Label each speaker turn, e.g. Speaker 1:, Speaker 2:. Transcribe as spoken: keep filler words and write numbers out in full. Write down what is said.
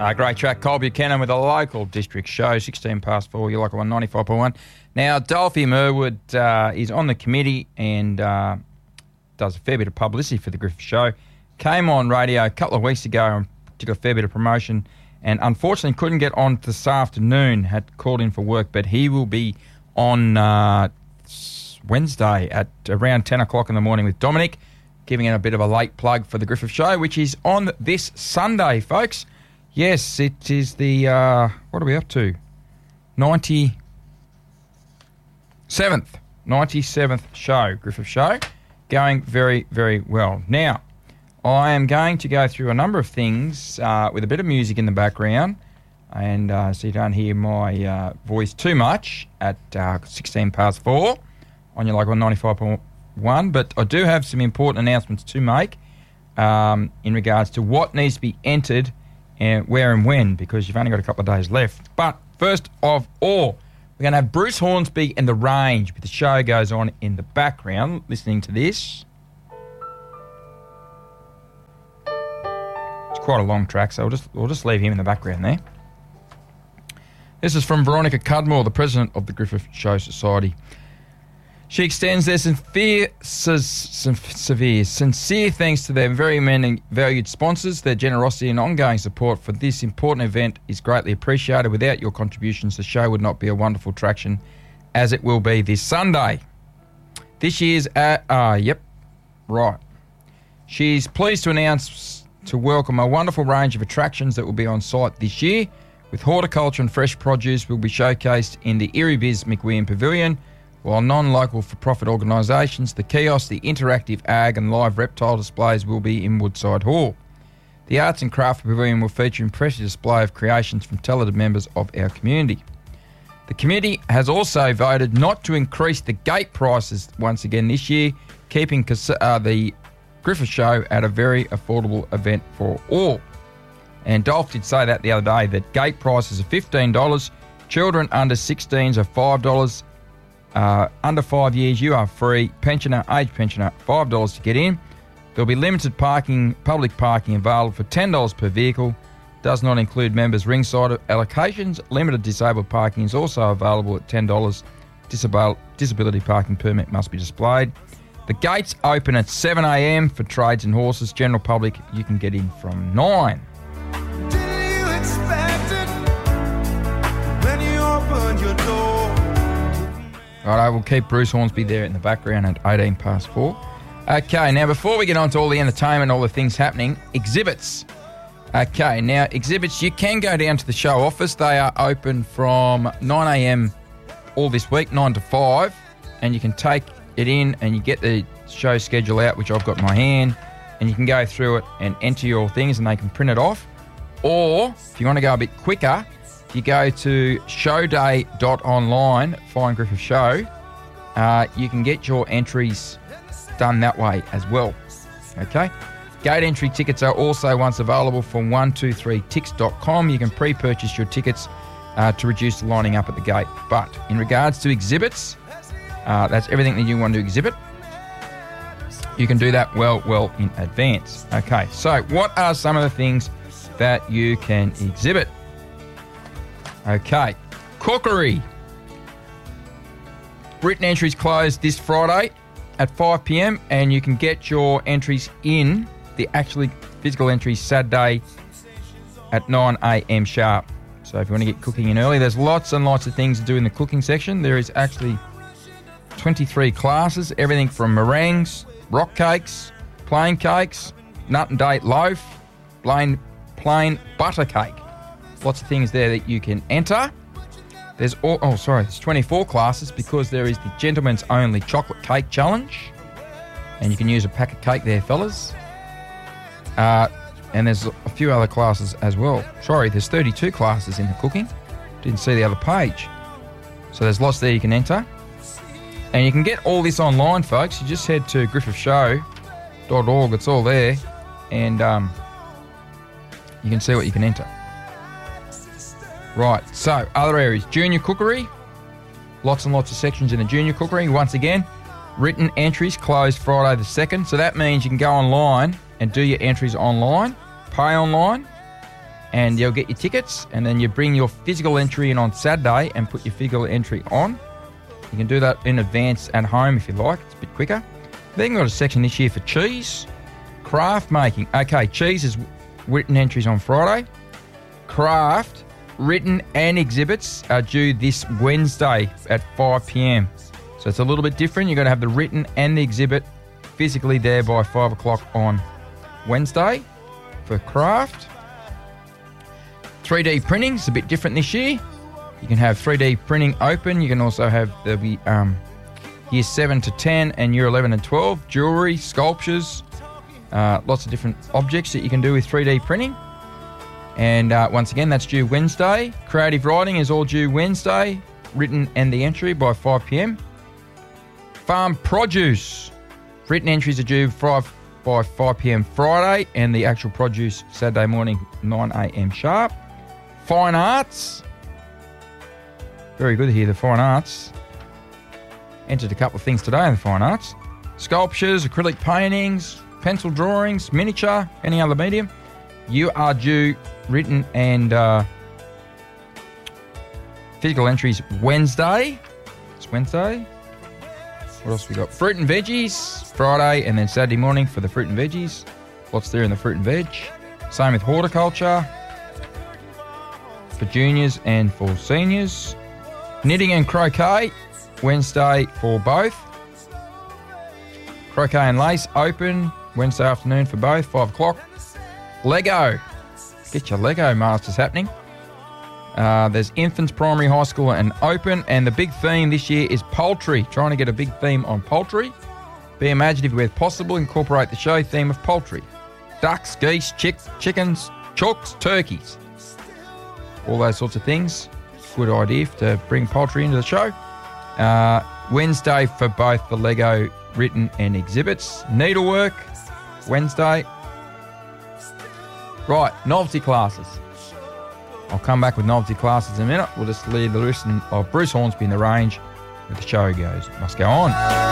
Speaker 1: Uh, great track, Cole Buchanan with a local district show, sixteen past four, your local one, ninety-five point one. Now, Dolphy Merwood uh, is on the committee and uh, does a fair bit of publicity for the Griffith Show. Came on radio a couple of weeks ago and did a fair bit of promotion and unfortunately couldn't get on this afternoon, had called in for work, but he will be on uh, Wednesday at around ten o'clock in the morning with Dominic, giving it a bit of a late plug for the Griffith Show, which is on this Sunday, folks. Yes, it is the, uh, what are we up to? ninety-seventh. ninety-seventh show, Griffith Show. Going very, very well. Now, I am going to go through a number of things uh, with a bit of music in the background, and uh, so you don't hear my uh, voice too much at uh, sixteen past four on your local ninety-five point one. But I do have some important announcements to make um, in regards to what needs to be entered and where and when, because you've only got a couple of days left. But first of all, we're going to have Bruce Hornsby and The Range, but the show goes on in the background, listening to this. It's quite a long track, so we'll just, we'll just leave him in the background there. This is from Veronica Cudmore, the president of the Griffith Show Society. She extends their sincere, severe, sincere thanks to their very many valued sponsors. Their generosity and ongoing support for this important event is greatly appreciated. Without your contributions, the show would not be a wonderful attraction as it will be this Sunday. This year's, at, uh, yep, right. She's pleased to announce to welcome a wonderful range of attractions that will be on site this year, with horticulture and fresh produce will be showcased in the Erie-Biz McWilliam Pavilion, while non-local for-profit organisations, the kiosk, the interactive ag and live reptile displays will be in Woodside Hall. The Arts and Craft Pavilion will feature impressive display of creations from talented members of our community. The committee has also voted not to increase the gate prices once again this year, keeping uh, the Griffith Show at a very affordable event for all. And Dolph did say that the other day, that gate prices are fifteen dollars, children under sixteens are five dollars, Uh, under five years, you are free. Pensioner, age pensioner, five dollars to get in. There'll be limited parking, public parking available for ten dollars per vehicle. Does not include members' ringside allocations. Limited disabled parking is also available at ten dollars. Disabil- disability parking permit must be displayed. The gates open at seven a.m. for trades and horses. General public, you can get in from nine.
Speaker 2: Did you expect it when you opened your door?
Speaker 1: Right, we'll keep Bruce Hornsby there in the background at eighteen past four. Okay, now before we get on to all the entertainment, all the things happening, exhibits. Okay, now exhibits, you can go down to the show office. They are open from nine a.m. all this week, nine to five, and you can take it in and you get the show schedule out, which I've got in my hand, and you can go through it and enter your things and they can print it off. Or, if you want to go a bit quicker, you go to showday dot online, find Griffith Show, uh, you can get your entries done that way as well. Okay? Gate entry tickets are also once available from one two three tix dot com. You can pre-purchase your tickets uh, to reduce the lining up at the gate. But in regards to exhibits, uh, that's everything that you want to exhibit. You can do that well, well in advance. Okay, so what are some of the things that you can exhibit? Okay, cookery. Written entries closed this Friday at five p.m. and you can get your entries in, the actually physical entries, Saturday at nine a.m. sharp. So if you want to get cooking in early, there's lots and lots of things to do in the cooking section. There is actually twenty-three classes, everything from meringues, rock cakes, plain cakes, nut and date loaf, plain, plain butter cake. Lots of things there that you can enter. There's all, oh sorry, there's twenty-four classes because there is the Gentleman's Only Chocolate Cake Challenge. And you can use a pack of cake there, fellas. Uh, and there's a few other classes as well. Sorry, there's thirty-two classes in the cooking. Didn't see the other page. So there's lots there you can enter. And you can get all this online, folks. You just head to griffith show dot org. It's all there. And um, you can see what you can enter. Right, so other areas. Junior cookery. Lots and lots of sections in the junior cookery. Once again, written entries closed Friday the second. So that means you can go online and do your entries online, pay online, and you'll get your tickets, and then you bring your physical entry in on Saturday and put your physical entry on. You can do that in advance at home if you like. It's a bit quicker. Then we've got a section this year for cheese. Craft making. Okay, cheese is written entries on Friday. Craft, written and exhibits are due this Wednesday at five p.m. So it's a little bit different. You've got to have the written and the exhibit physically there by five o'clock on Wednesday for craft. three D printing is a bit different this year. You can have three D printing open. You can also have the um, year seven to ten and year eleven and twelve, jewellery, sculptures, uh, lots of different objects that you can do with three D printing. And uh, once again, that's due Wednesday. Creative writing is all due Wednesday, written and the entry by five p.m. Farm produce, written entries are due five, by five p.m. Friday, and the actual produce Saturday morning, nine a.m. sharp. Fine arts, very good here, the fine arts. Entered a couple of things today in the fine arts. Sculptures, acrylic paintings, pencil drawings, miniature, any other medium. You are due written and uh, physical entries Wednesday. It's Wednesday. What else we got? Fruit and veggies, Friday, and then Saturday morning for the fruit and veggies. Lots there in the fruit and veg. Same with horticulture for juniors and for seniors. Knitting and croquet, Wednesday for both. Croquet and lace open Wednesday afternoon for both, five o'clock. Lego. Get your Lego masters happening. Uh, there's infants, primary, high school and open. And the big theme this year is poultry. Trying to get a big theme on poultry. Be imaginative where possible. Incorporate the show theme of poultry. Ducks, geese, chick, chickens, chooks, turkeys. All those sorts of things. Good idea to bring poultry into the show. Uh, Wednesday for both the Lego written and exhibits. Needlework, Wednesday. Right, novelty classes. I'll come back with novelty classes in a minute. We'll just leave the listen of Bruce Hornsby in the range where the show goes. Must go on.